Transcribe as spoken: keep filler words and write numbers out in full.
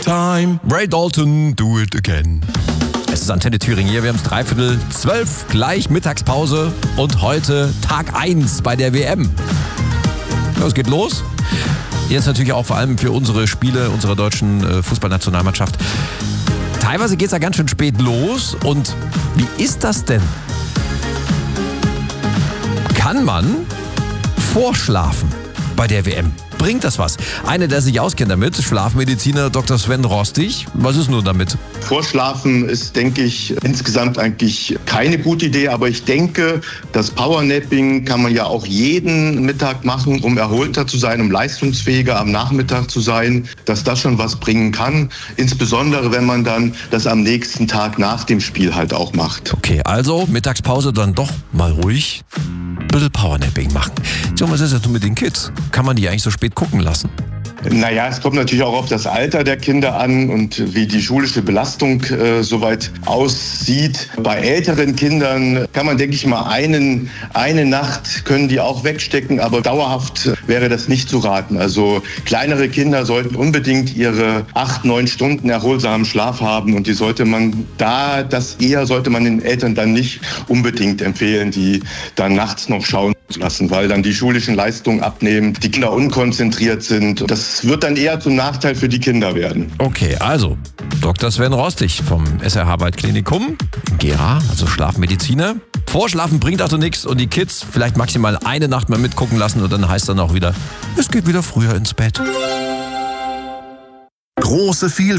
time. Ray Dalton, do it again. Es ist Antenne Thüringen hier, wir haben es dreiviertel zwölf, gleich Mittagspause und heute Tag eins bei der W M. Ja, es geht los. Jetzt natürlich auch vor allem für unsere Spiele, unserer deutschen äh, Fußballnationalmannschaft. Teilweise geht es ja ganz schön spät los. Und wie ist das denn? Kann man vorschlafen bei der W M? Bringt das was? Einer, der sich auskennt damit, Schlafmediziner Doktor Sven Rostig. Was ist nun damit? Vorschlafen ist, denke ich, insgesamt eigentlich keine gute Idee. Aber ich denke, das Powernapping kann man ja auch jeden Mittag machen, um erholter zu sein, um leistungsfähiger am Nachmittag zu sein. Dass das schon was bringen kann. Insbesondere, wenn man dann das am nächsten Tag nach dem Spiel halt auch macht. Okay, also Mittagspause dann doch mal ruhig ein bisschen Powernapping machen. So, was ist das nun mit den Kids? Kann man die eigentlich so spät gucken lassen? Naja, es kommt natürlich auch auf das Alter der Kinder an und wie die schulische Belastung äh, soweit aussieht. Bei älteren Kindern kann man, denke ich mal, einen, eine Nacht können die auch wegstecken, aber dauerhaft wäre das nicht zu raten. Also kleinere Kinder sollten unbedingt ihre acht, neun Stunden erholsamen Schlaf haben und die sollte man da, das eher sollte man den Eltern dann nicht unbedingt empfehlen, die dann nachts noch schauen zu lassen, weil dann die schulischen Leistungen abnehmen, die Kinder unkonzentriert sind. Das wird dann eher zum Nachteil für die Kinder werden. Okay, also Doktor Sven Rostig vom S R H Waldklinikum in Gera, also Schlafmediziner. Vorschlafen bringt also nichts und die Kids vielleicht maximal eine Nacht mal mitgucken lassen und dann heißt dann auch wieder, es geht wieder früher ins Bett. Große Vielfalt.